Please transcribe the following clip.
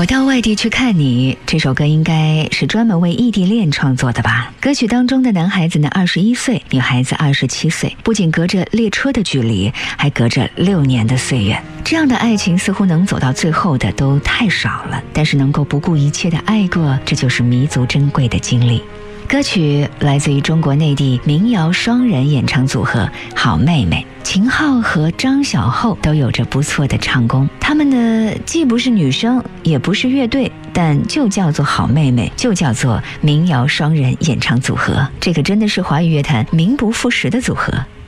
我到外地去看你，这首歌应该是专门为异地恋创作的吧。歌曲当中的男孩子呢21岁，女孩子27岁，不仅隔着列车的距离，还隔着6年的岁月。这样的爱情似乎能走到最后的都太少了，但是能够不顾一切的爱过，这就是弥足珍贵的经历。歌曲来自于中国内地民谣双人演唱组合好妹妹，秦昊和张小厚都有着不错的唱功。他们呢既不是女生也不是乐队，但就叫做好妹妹，就叫做民谣双人演唱组合。这个真的是华语乐坛名不副实的组合。